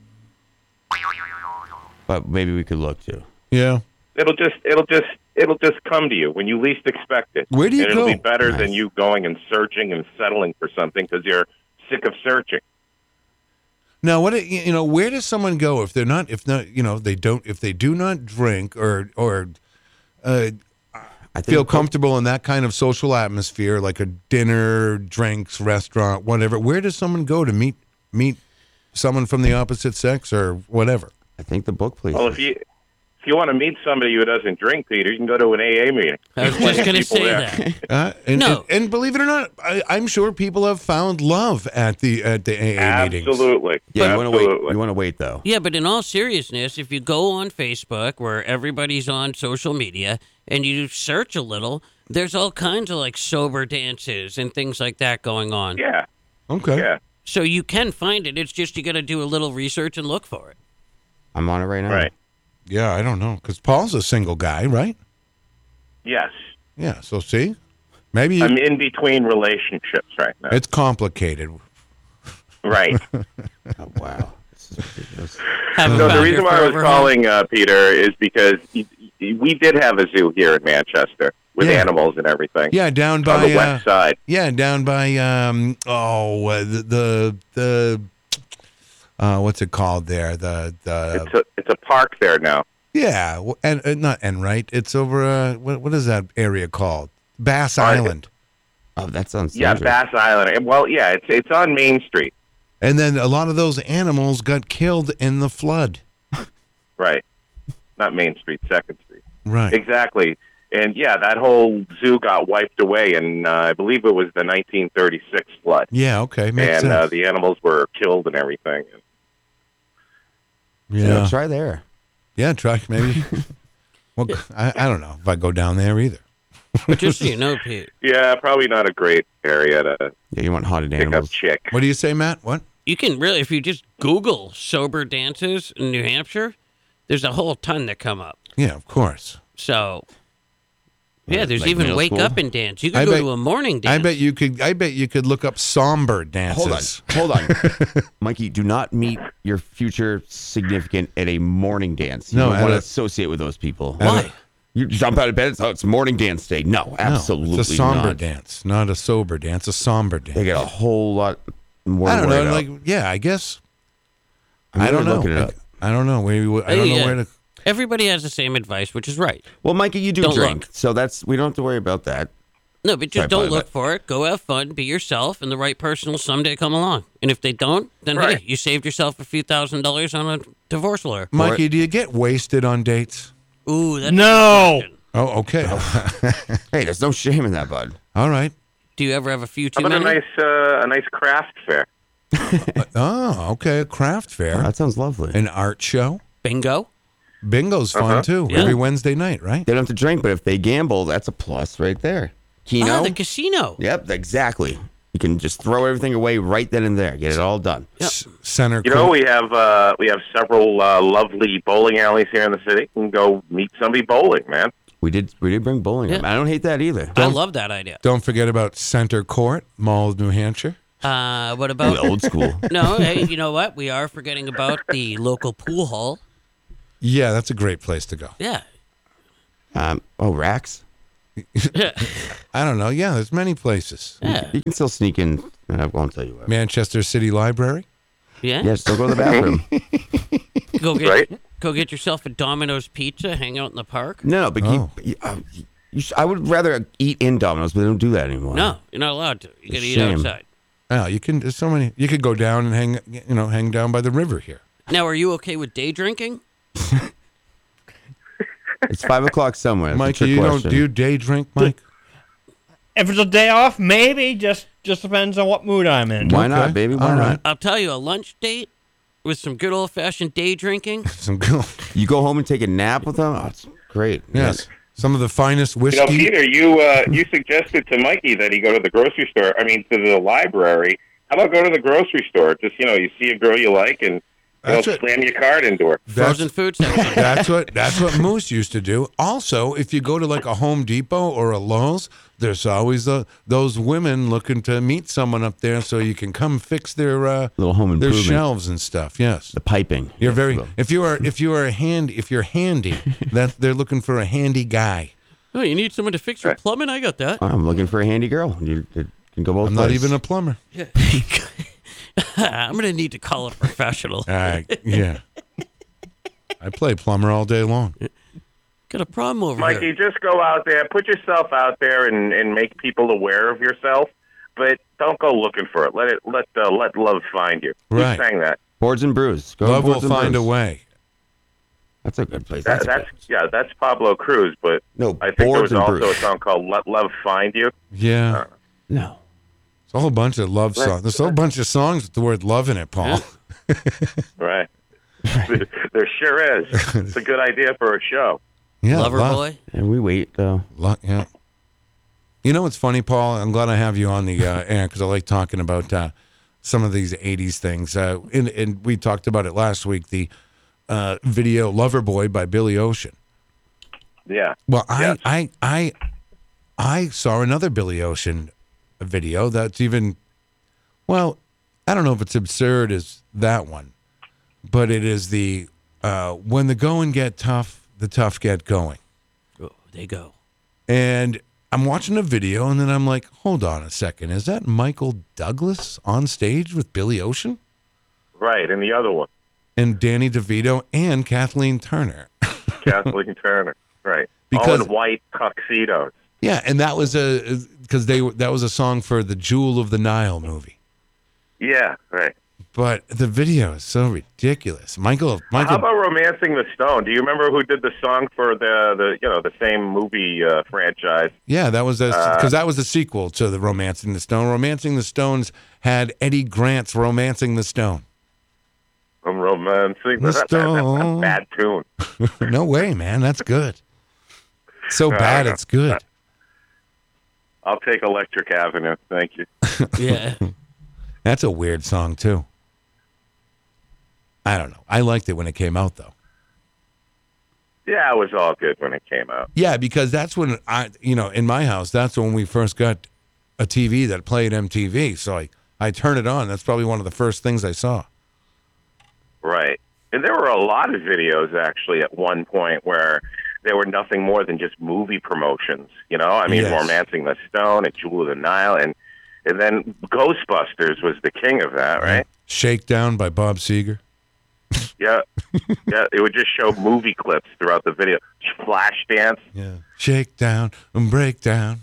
But maybe we could look too. Yeah. It'll just come to you when you least expect it. Where do you and go? It'll be better than you going and searching and settling for something because you're sick of searching. Now, where does someone go if they do not drink or feel comfortable in that kind of social atmosphere, like a dinner, drinks, restaurant, whatever? Where does someone go to meet someone from the opposite sex or whatever? I think the book, please. Well, if you want to meet somebody who doesn't drink, Peter, you can go to an AA meeting. I was just going to say that. And believe it or not, I'm sure people have found love at the AA meetings. Absolutely. Yeah, Absolutely. you want to wait though. Yeah, but in all seriousness, if you go on Facebook where everybody's on social media and you search a little, there's all kinds of like sober dances and things like that going on. Yeah. Okay. Yeah. So you can find it. It's just you got to do a little research and look for it. I'm on it right now. Right. Yeah, I don't know, because Paul's a single guy, right? Yes. Yeah, so see? Maybe I'm in between relationships right now. it's complicated. Right. Oh, wow. This is ridiculous. So the reason why I was calling, Peter, is because we did have a zoo here in Manchester with animals and everything. Yeah, down by on the west side. Yeah, down by what's it called there? It's a park there now. Yeah, and not Enright. It's over. What is that area called? Bass Island. Oh, that sounds. Yeah, Bass Island. Well, yeah, it's on Main Street. And then a lot of those animals got killed in the flood. Right. Not Main Street, Second Street. Right. Exactly. And yeah, that whole zoo got wiped away, and I believe it was the 1936 flood. Yeah. Okay. Makes sense. The animals were killed and everything. Yeah. Try there. Yeah, try maybe. Well, I don't know if I go down there either. But just so you know, Pete. Yeah, probably not a great area to. Yeah, you want haunted pick animals. up chick. What do you say, Matt? What? You can really, if you just Google sober dances in New Hampshire, there's a whole ton that come up. Yeah, of course. So, yeah, there's like even middle wake school? up and dance. You could go to a morning dance. I bet you could look up somber dances. Hold on. Mikey, do not meet your future significant at a morning dance. You No, don't at want to a- associate with those people. Why? You jump out of bed, it's morning dance day. No, absolutely no, it's a somber not. dance, not a sober dance. A somber dance. They get a whole lot more. I don't know. worried Like, out. yeah, I guess. I'm I don't really know. looking it up. I don't know. I don't know where to. Everybody has the same advice, which is right. Well, Mikey, you do Don't drink, look. so we don't have to worry about that. No, but just Sorry, don't Polly, look for it. Go have fun, be yourself, and the right person will someday come along. And if they don't, then Right. hey, you saved yourself a few $1,000s on a divorce lawyer. Mikey, do you get wasted on dates? Ooh, that's No. a good question. Oh, okay. Hey, there's no shame in that, bud. All right. Do you ever have a few How too about many? a nice craft fair? Oh, okay. A craft fair, That sounds lovely. an art show. Bingo. Bingo's fun too. Yeah. Every Wednesday night, right? They don't have to drink, but if they gamble, that's a plus right there. Keno. Ah, the casino. Yep, exactly. You can just throw everything away right then and there. Get it all done. Yep. Center. You know, we have several lovely bowling alleys here in the city. You can go meet somebody bowling, man. We did bring bowling. Yeah. up. I don't hate that either. I love that idea. Don't forget about Center Court, Mall of New Hampshire. What about Old school. No, hey, you know what? We are forgetting about the local pool hall. Yeah, that's a great place to go. Yeah. Racks? I don't know. Yeah, there's many places. Yeah. You can still sneak in. I won't tell you what. Manchester City Library. Yeah. Yeah, still go to the bathroom. Go get yourself a Domino's pizza, hang out in the park. No, but I would rather eat in Domino's, but they don't do that anymore. No, you're not allowed to. You got to eat Shame. outside. Oh, you can. There's so many. You could go down and hang down by the river here. Now, are you okay with day drinking? It's 5 o'clock somewhere. That's a Mike, trick you don't question. do you day drink, Mike? If it's a day off, maybe. Just depends on what mood I'm in. Why not, baby? Why All not? right. I'll tell you, a lunch date with some good old-fashioned day drinking. Some good. You go home and take a nap with them? Oh, it's great. Yes. Some of the finest You know, whiskey. Peter, you suggested to Mikey that he go to the grocery store. I mean, to the library. How about go to the grocery store? Just you see a girl you like and slam your card into her. Frozen food section. That's what Moose used to do. Also, if you go to like a Home Depot or a Lowe's, there's always those women looking to meet someone up there, so you can come fix their Little home their improvement. shelves and stuff. Yes, The piping. you're Yes, very. well. If you're handy, that they're looking for a handy guy. Oh, you need someone to fix your plumbing? I got that. I'm looking for a handy girl. You can go both I'm not ways. even a plumber. Yeah. I'm going to need to call a professional. Yeah. I play plumber all day long. Got a problem over Mikey, here. just go out there, put yourself out there, and make people aware of yourself. But don't go looking for it. Let love find you. Right. Who sang that? Boards and Brews. Go to Love will Boards and find a Brews. way. That's a good place. That's Pablo Cruz. But No, I think there Boards was and also Brews. a song called "Let Love Find You." Yeah. No. It's a whole bunch of love songs. There's a whole bunch of songs with the word love in it, Paul. Right. There sure is. It's a good idea for a show. Yeah, Lover love. boy? And we wait, though. Yeah. You know what's funny, Paul? I'm glad I have you on the air because I like talking about some of these 80s things. And we talked about it last week, the video Loverboy by Billy Ocean. Yeah. Well, Yes. I saw another Billy Ocean video that's even, well, I don't know if it's absurd as that one, but it is the when the going get tough, the tough get going. Oh, they go. And I'm watching a video, and then I'm like, hold on a second. Is that Michael Douglas on stage with Billy Ocean? Right. And the other one, And Danny DeVito and Kathleen Turner. Kathleen Turner. Right. Because- all in white tuxedos. Yeah, and that was that was a song for the Jewel of the Nile movie. Yeah. Right. But the video is so ridiculous. Michael How about "Romancing the Stone"? Do you remember who did the song for the same movie franchise? yeah, that was because that was the sequel to the Romancing the Stone. Romancing the Stones had Eddie Grant's Romancing the Stone. I'm romancing The that's Stone. a bad tune. No way, man. That's good. So bad it's good. I'll take Electric Avenue. Thank you. Yeah. That's a weird song too. I don't know. I liked it when it came out though. Yeah, it was all good when it came out. Yeah, because that's when in my house, that's when we first got a TV that played MTV. So I turned it on. That's probably one of the first things I saw. Right. And there were a lot of videos actually at one point where they were nothing more than just movie promotions. I mean, Yes. Romancing the Stone and Jewel of the Nile, and then Ghostbusters was the king of that, right? Shakedown by Bob Seger. Yeah. Yeah, it would just show movie clips throughout the video. Flashdance. Yeah. Shakedown and breakdown.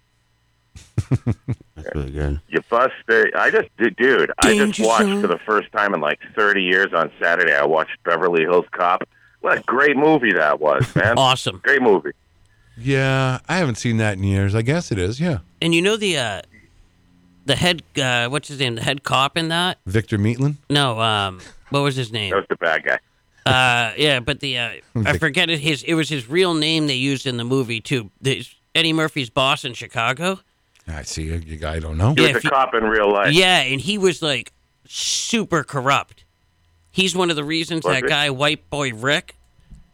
That's really good. You buster. I just Danger watched Zone. for the first time in like 30 years on Saturday. I watched Beverly Hills Cop. What a great movie that was, man. Awesome. Great movie. Yeah, I haven't seen that in years. I guess it is. Yeah. And you know the head, what's his name? The head cop in that? Victor Meatland. No, what was his name? That was the bad guy. Yeah, but I forget it. It was his real name they used in the movie too. Eddie Murphy's boss in Chicago. I see. I don't know. He Yeah, was a cop in real life. Yeah, and he was like super corrupt. He's one of the reasons Was that he? guy, White Boy Rick,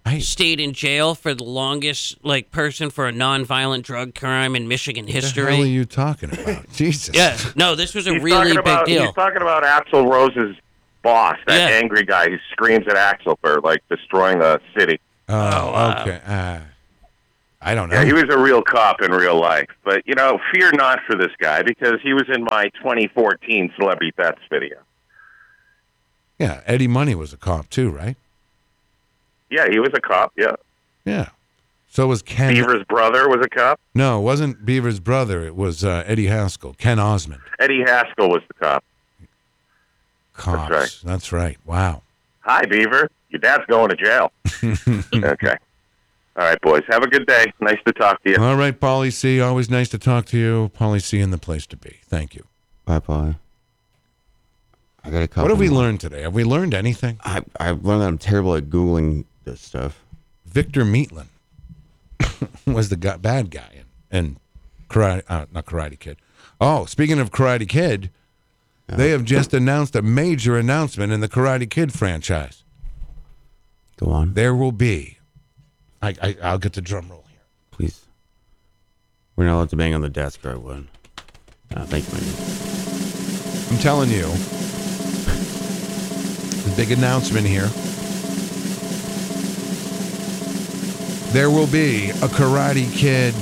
stayed in jail for the longest person for a non-violent drug crime in Michigan history. What the hell are you talking about? Jesus. Yeah, no, this was a He's really talking about, big deal. He's talking about Axl Rose's boss, that angry guy who screams at Axl for destroying the city. Oh, okay. I don't know. Yeah, he was a real cop in real life. But, fear not for this guy because he was in my 2014 Celebrity Pets video. Yeah, Eddie Money was a cop too, right? Yeah, he was a cop, yeah. Yeah. So was Ken. Beaver's brother was a cop? No, it wasn't Beaver's brother. It was Eddie Haskell, Ken Osmond. Eddie Haskell was the cop. Cops. That's right. Wow. Hi, Beaver. Your dad's going to jail. Okay. All right, boys. Have a good day. Nice to talk to you. All right, Paulie C. Always nice to talk to you. Paulie C. in the place to be. Thank you. Bye, Paulie. I got a couple. What have we learned today? Have we learned anything? I've learned that I'm terrible at Googling this stuff. Victor Meatland was the bad guy in Karate, not Karate Kid. Oh, speaking of Karate Kid, they have just announced a major announcement in the Karate Kid franchise. Go on. There will be. I'll get the drum roll here. Please. We're not allowed to bang on the desk, or I would. Thank you, man. I'm telling you. The big announcement here. There will be a Karate Kid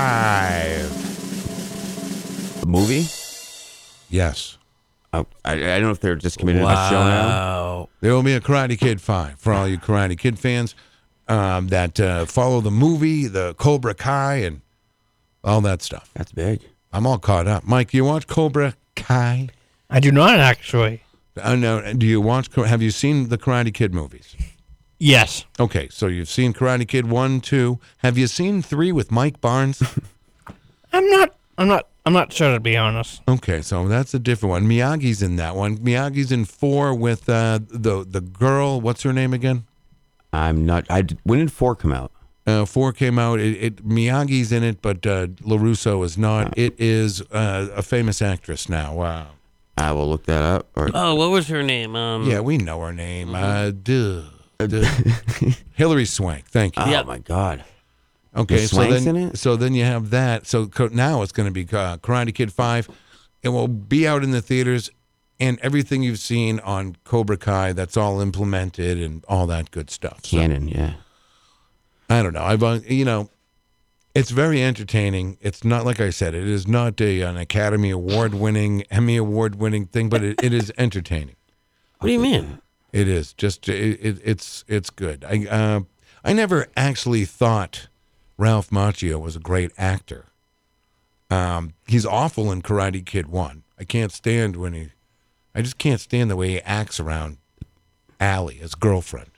5. A movie? Yes. I don't know if they're just committed to a show now. There will be a Karate Kid 5 for all you Karate Kid fans that follow the movie, the Cobra Kai, and all that stuff. That's big. I'm all caught up. Mike, you watch Cobra Kai? I do not, actually. No. Do you watch? Have you seen the Karate Kid movies? Yes. Okay, so you've seen Karate Kid 1, 2. Have you seen 3 with Mike Barnes? I'm not sure, to be honest. Okay, so that's a different one. Miyagi's in that one. Miyagi's in 4 with the girl. What's her name again? I'm not. When did 4 come out? 4 came out. Miyagi's in it, but LaRusso is not. It is a famous actress now. Wow. I will look that up. Oh, what was her name? Yeah, we know her name. Hilary Swank. Thank you. Oh my God. Okay, Swank's in it? So then you have that. So now it's going to be Karate Kid 5. It will be out in the theaters, and everything you've seen on Cobra Kai, that's all implemented and all that good stuff. Canon, yeah. I don't know. It's very entertaining. It's not, like I said, it is not an Academy Award-winning, Emmy Award-winning thing, but it is entertaining. What do you mean? It is just it's good. I never actually thought Ralph Macchio was a great actor. He's awful in Karate Kid 1. I just can't stand the way he acts around Allie, his girlfriend.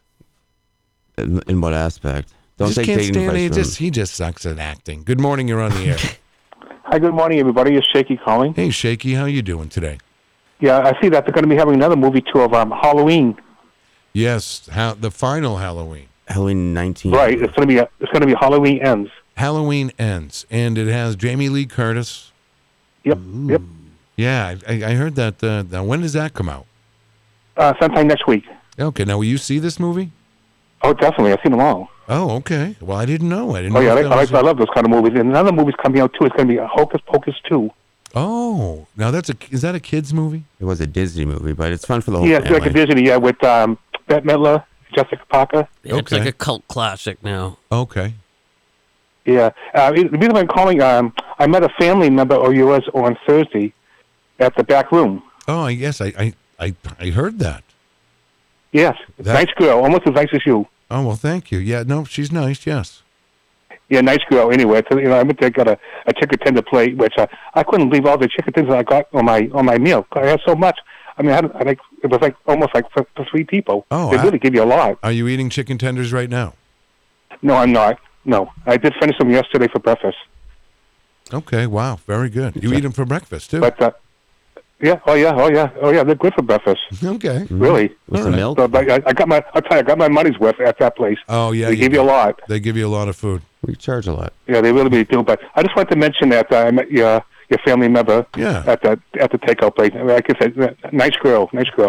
In what aspect? Don't say taking advice from he just sucks at acting. Good morning, you're on the air. Hi, good morning, everybody. It's Shaky calling. Hey, Shaky, how you doing today? Yeah, I see that they're going to be having another movie too of Halloween. Yes, the final Halloween. Halloween 19. Right, it's going to be Halloween Ends. Halloween Ends, and it has Jamie Lee Curtis. Yep. Yeah, I heard that. When does that come out? Sometime next week. Okay, now will you see this movie? Oh, definitely. I've seen them all. Oh, okay. Well, I didn't know. I love those kind of movies. And another movie's coming out too. It's going to be Hocus Pocus 2. Oh, now is that a kids movie? It was a Disney movie, but it's fun for the whole family. Yeah, it's like a Disney. Yeah, with Bette Midler, Jessica Parker. Yeah, it's like a cult classic now. Okay. Yeah. The reason I'm calling, I met a family member of yours on Thursday at the back room. Oh, yes, I heard that. Yes, nice girl, almost as nice as you. Oh, well, thank you. Yeah, no, she's nice, yes. Yeah, nice girl. Anyway, so, I went there, got a chicken tender plate, which I couldn't believe all the chicken tenders I got on my meal. I had so much. I mean, it was almost for 3 people. Oh, they really give you a lot. Are you eating chicken tenders right now? No, I'm not. No, I did finish them yesterday for breakfast. Okay, wow, very good. You eat them for breakfast too? But yeah, oh yeah, they're good for breakfast. Okay, really. With some milk. So, but I got my money's worth at that place. Oh yeah, they give you a lot. They give you a lot of food. We charge a lot. Yeah, they really do. But I just wanted to mention that I met your family member. Yeah. At the takeout place. Like I said, nice girl.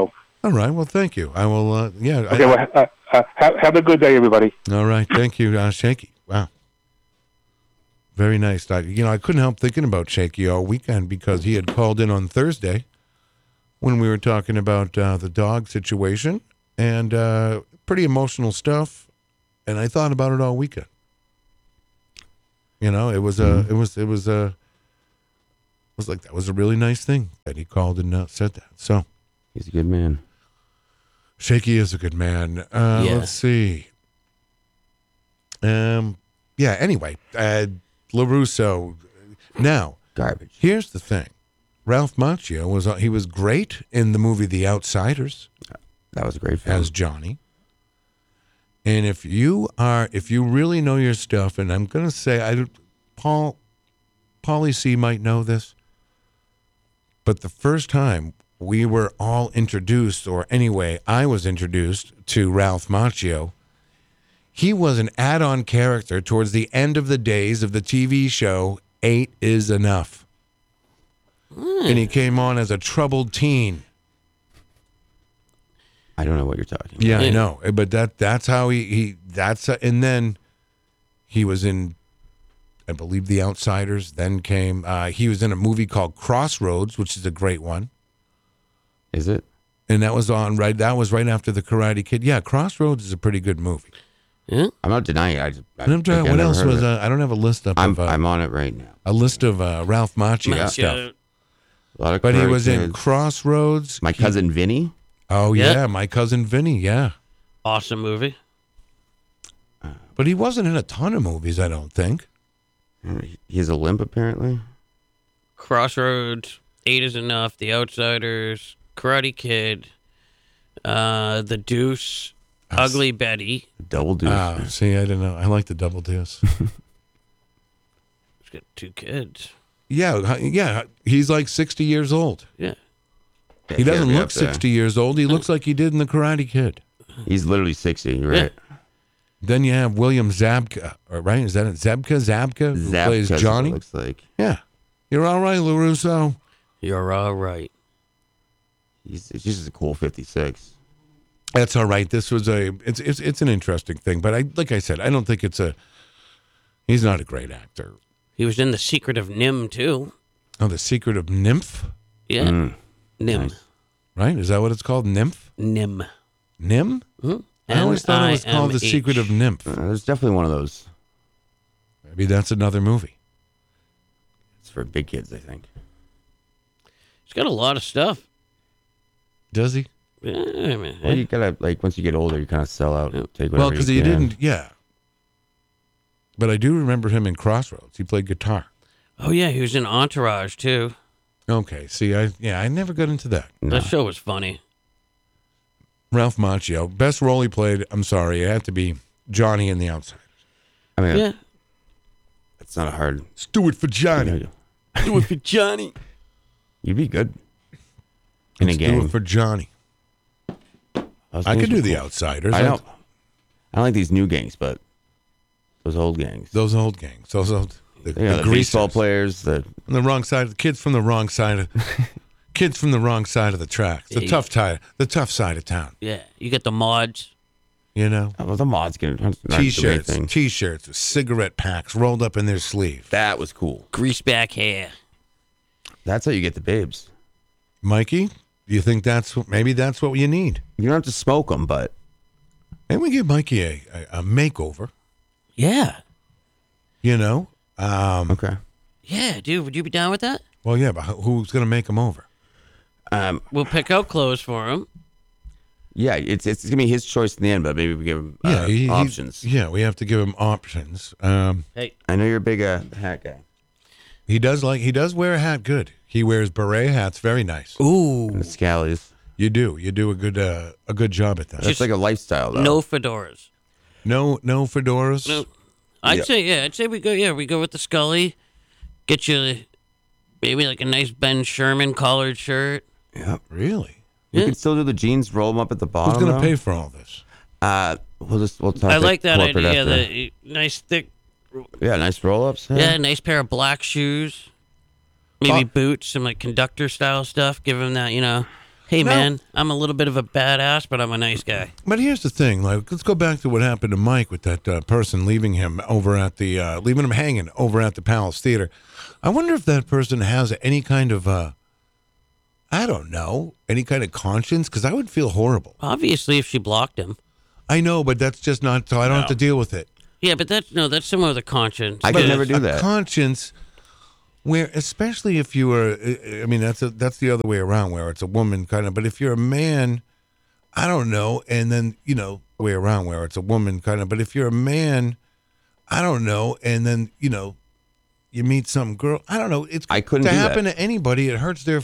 All right. Well, thank you. I will. Okay. Have a good day, everybody. All right. Thank you, Shaky. Wow. Very nice. I couldn't help thinking about Shaky all weekend because he had called in on Thursday when we were talking about the dog situation and pretty emotional stuff, and I thought about it all weekend. It was like that was a really nice thing that he called and said that. So he's a good man. Shaky is a good man. Let's see. Anyway, LaRusso. Now, garbage. Here's the thing. Ralph Macchio was great in the movie The Outsiders. That was a great film. As Johnny. And if you really know your stuff, and I'm going to say, Paulie C might know this, but the first time we were all introduced, or anyway, I was introduced to Ralph Macchio, he was an add-on character towards the end of the days of the TV show 8 is Enough. And he came on as a troubled teen. I don't know what you're talking about. Yeah, I know. But that's how and then he was in, I believe, The Outsiders. Then came, he was in a movie called Crossroads, which is a great one. Is it? And that was right after The Karate Kid. Yeah, Crossroads is a pretty good movie. Yeah? I'm not denying it. I'm trying, what else was I don't have a list up I'm on it right now. A list of Ralph Macchio stuff. A lot of but he was in Crossroads. My Cousin Vinny. Oh, yeah, My Cousin Vinny, yeah. Awesome movie. But he wasn't in a ton of movies, I don't think. He has a limp, apparently. Crossroads, 8 is Enough, The Outsiders, Karate Kid, The Deuce, Ugly Betty. Double Deuce. See, I didn't know. I like the Double Deuce. He's got 2 kids. Yeah. He's like 60 years old. Yeah. He doesn't look 60 years old. He looks like he did in The Karate Kid. He's literally 60, you're right. Then you have William Zabka, right? Is that it? Zabka, who plays Johnny? Looks like. Yeah. You're all right, LaRusso. You're all right. He's just a cool 56. That's all right. This was it's an interesting thing, but like I said, I don't think he's not a great actor. He was in The Secret of Nim, too. Oh, The Secret of Nymph? Yeah. Nim. Nice. Right? Is that what it's called? Nymph? Nim. Nim? Mm-hmm. I always thought it was called The Secret of Nymph. There's definitely one of those. Maybe that's another movie. It's for big kids, I think. He's got a lot of stuff. Does he? Yeah, I mean, well, you gotta, once you get older, you kind of sell out and take whatever because you he can. didn't, yeah. But I do remember him in Crossroads. He played guitar. Oh, yeah, he was in Entourage, too. Okay, see, I never got into that. No. That show was funny. Ralph Macchio, best role he played, I'm sorry, it had to be Johnny in The Outsiders. I mean, yeah. That's not a hard... Let's do it for Johnny. Do it for Johnny. You'd be good in a game. Do it for Johnny. I could do The Outsiders. I don't like these new gangs, but those old gangs. Those old gangs. The baseball players. On the wrong side. The kids from the wrong side of... Kids from the wrong side of the tracks. The tough side of town. Yeah, you get the mods. You know? Oh, the mods get T-shirts with cigarette packs rolled up in their sleeve. That was cool. Greaseback hair. That's how you get the babes. Mikey, do you think maybe that's what you need? You don't have to smoke them, but... Maybe we give Mikey a makeover. Yeah. You know? Okay. Yeah, dude, would you be down with that? Well, yeah, but who's going to make him over? We'll pick out clothes for him. Yeah, it's going to be his choice in the end, but maybe we give him options. Yeah, we have to give him options. Hey, I know you're a big hat guy. He does wear a hat good. He wears beret hats very nice. Ooh. And the scallies. You do a good job at that. That's like a lifestyle, though. No fedoras. No fedoras. No. I'd say we go with the Scully. Get you maybe like a nice Ben Sherman collared shirt. Yeah, really. We can still do the jeans, roll them up at the bottom. Who's going to pay for all this? We'll talk. I like that corporate idea. after. The nice thick. Yeah, nice roll-ups. Yeah, nice pair of black shoes. Maybe boots, some like conductor style stuff. Give him that, Hey, No. man, I'm a little bit of a badass, but I'm a nice guy. But here's the thing, like, let's go back to what happened to Mike with that person leaving him over at the, leaving him hanging over at the Palace Theater. I wonder if that person has any kind of, I don't know, any kind of conscience, because I would feel horrible. Obviously, if she blocked him. I know, but that's just not, so I don't have to deal with it. Yeah, but that's someone with a conscience. I could never do that. Conscience, where, especially if you were, I mean, that's the other way around, where it's a woman kind of, but if you're a man, I don't know, and then, way around where it's a woman kind of, but if you're a man, I don't know, and then, you meet some girl, I don't know, it's I couldn't to do happen that. to anybody, it hurts their